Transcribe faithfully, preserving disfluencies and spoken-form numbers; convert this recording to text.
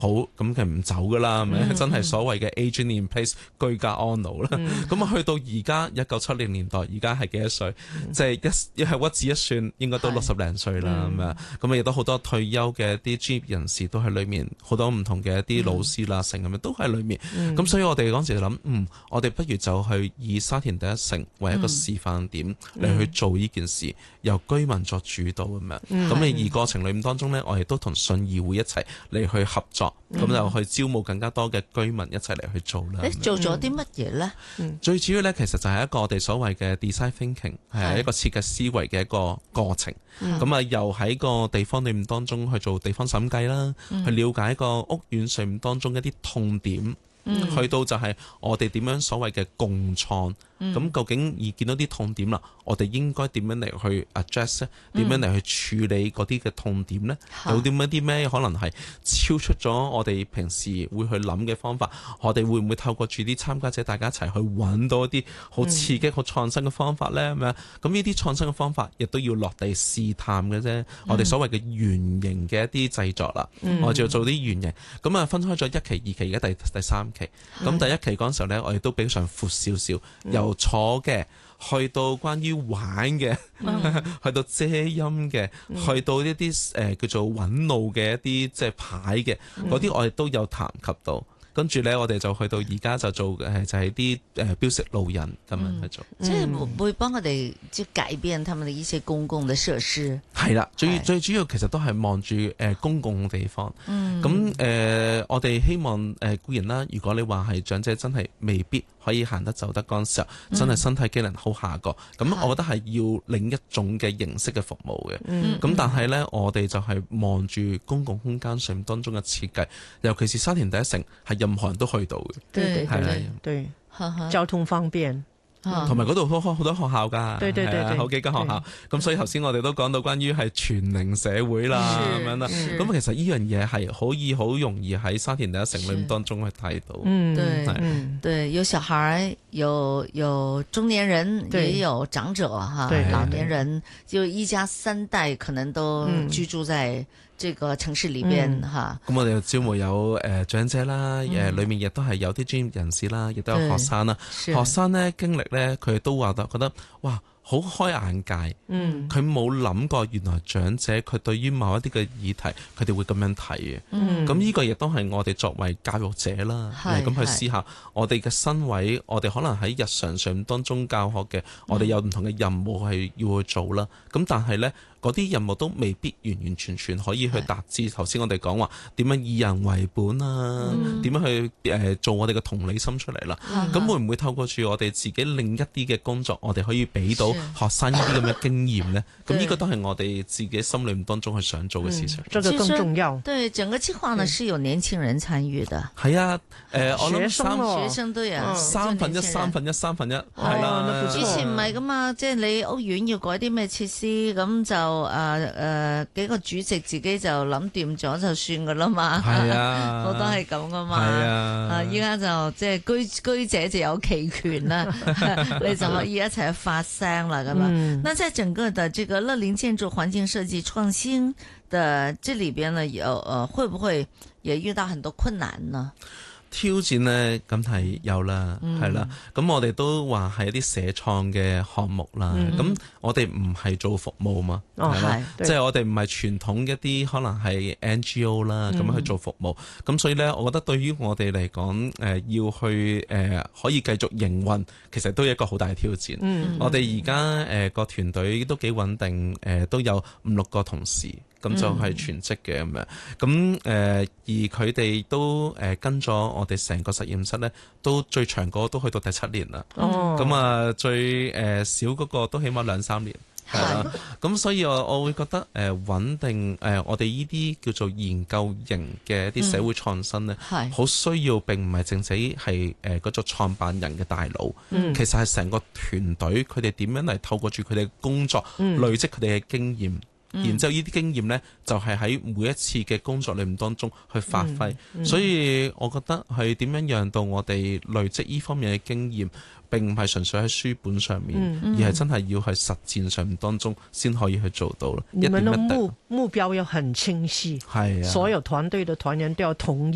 好咁佢唔走噶啦，係咪、嗯？真係所謂嘅 aging in place 居家安老啦。咁啊、嗯、去到而家一九七零年代，而家係幾多歲？即係、嗯、一一係屈指一算，應該都六十零歲啦咁樣。咁啊亦都好多退休嘅一啲專業人士都喺裏面，好多唔同嘅一啲老師啦，成咁樣都喺裏面。咁、嗯、所以我哋嗰陣時就諗，嗯，我哋不如就去以沙田第一城為一個示範點嚟去做呢件事，嗯、由居民作主導咁樣。咁你、嗯、而過程裏面當中呢，我哋都同信義會一齊嚟去合作。咁、嗯、就去招募更加多嘅居民一齊嚟去做啦。 你做咗啲乜嘢呢？ 嗯、最主要呢，其實就係一個我哋所謂嘅 design thinking，係一個設計思維嘅一個過程。咁啊、嗯，又喺個地方裏面當中去做地方審計啦，嗯、去了解個屋苑上面當中一啲痛點，嗯、去到就係我哋點樣所謂嘅共創。咁、嗯、究竟而見到啲痛點啦，我哋應該點樣嚟去 address 咧？點樣嚟去處理嗰啲嘅痛點呢？嗯、有啲乜啲咩可能係超出咗我哋平時會去諗嘅方法？我哋會唔會透過住啲參加者大家一齊去揾到一啲好刺激、好、嗯、創新嘅方法呢？咁樣咁呢啲創新嘅方法亦都要落地試探嘅啫。嗯、我哋所謂嘅原型嘅一啲製作啦，嗯、我哋就做啲原型。咁啊分開咗一期、二期，而家第第三期。咁第一期嗰陣時候呢，我哋都比較闊少少，由坐嘅，去到關於玩嘅，嗯、去到遮陰嘅，嗯、去到一啲誒、呃、叫做揾路嘅一啲即係牌嘅，嗰啲、嗯、我哋都有談及到。跟住咧，我哋就去到而家就做誒，就係啲誒標識路人咁樣去做， 即係會幫佢哋即係改變他們的一些公共嘅設施。 係啦，最最主要其實都係望住誒公共嘅地方。咁誒、嗯呃，我哋希望誒、呃、固然啦，如果你話係長者真係未必可以行得走得嗰陣時候，真係身體機能好下降，咁、嗯、我覺得係要另一種嘅形式嘅服務嘅。咁、嗯、但係咧，我哋就係望住公共空間上面當中嘅設計，尤其是沙田第一城係任何人都去到嘅， 對係啦， 對，交通方便。 同埋嗰度好好多學校㗎， 對對對對， 好幾間學校。咁所以頭先我哋都講到關於係全齡社會啦咁樣啦。咁其實呢樣嘢係可以好容易喺沙田第一城裏面當中去睇到。 嗯，對，嗯，對，有小孩，有有中年人，也有長者哈，老年人，就一家三代可能都居住在這個城市裏邊哈。咁我哋就招募有誒長者啦，誒裏面亦都係有啲專業人士啦，亦都有學生啦。學生咧經歷咧，佢哋都話得覺得哇，好開眼界。嗯，佢冇諗過原來長者佢對於某一啲嘅議題，佢哋會咁樣睇嘅。嗯，咁呢個亦都係我哋作為教育者啦，咁去思考我哋嘅身位，我哋可能喺日常上當中教學嘅，我哋有唔同嘅任務係要去做啦。咁但係咧，嗰啲任務都未必完完全全可以去達至頭先我哋講話點樣以人為本啊，點、嗯、樣去誒做我哋嘅同理心出嚟啦。咁、嗯、會唔會透過住我哋自己另一啲嘅工作，我哋可以俾到學生呢啲咁嘅經驗呢？咁呢個都係我哋自己心裏面當中去想做嘅事情。 這個更重要。 對，整個計劃呢是有年輕人參與的。 係啊，誒、呃，我諗三學生都有， 三分一、三分一、三分一，係啦。 以前唔係噶嘛，即係你屋苑要改啲咩設施，咁就誒誒、呃呃、幾個主席自己就諗掂咗就算噶啦嘛。係啊，好多係咁噶嘛。係啊，啊依家就即係居居者就有其權啦，你就可以一齊去發聲啦咁樣。嗯、那在整個的這個樂齡建築環境設計創新的這裏邊呢，有誒會不會也遇到很多困難呢？ 挑戰呢，咁係有啦，係、嗯、啦。咁我哋都話係一啲社創嘅項目啦。咁、嗯、我哋唔係做服務嘛，係、哦、啦，即係我哋唔係傳統一啲可能係 N G O 啦咁樣去做服務。咁、嗯、所以呢，我覺得對於我哋嚟講，誒、呃、要去誒、呃、可以繼續營運，其實都係一個好大嘅挑戰。嗯、我哋而家誒個團隊都幾穩定，誒、呃、都有五六個同事。咁就係全職嘅咁樣，咁誒、呃、而佢哋都誒、呃、跟咗我哋成個實驗室咧，都最長嗰個都去到第七年啦。哦，咁啊最誒、呃、少嗰個都起碼兩三年，係啦。咁所以我我會覺得誒、呃、穩定誒、呃、我哋呢啲叫做研究型嘅一啲社會創新咧，係好、嗯、需要並唔係淨止係誒嗰個創辦人嘅大腦，嗯、其實係成個團隊佢哋點樣嚟透過住佢哋嘅工作、嗯、累積佢哋嘅經驗。然之後呢啲經驗呢，就係喺每一次嘅工作裏面當中去發揮，嗯嗯、所以我覺得係點樣讓到我哋累積呢方面嘅經驗，並唔係純粹喺書本上面，嗯嗯、而係真係要喺實踐上面當中先可以去做到咯。 你們的目目標要很清晰，係啊，所有團隊的團員都要同意。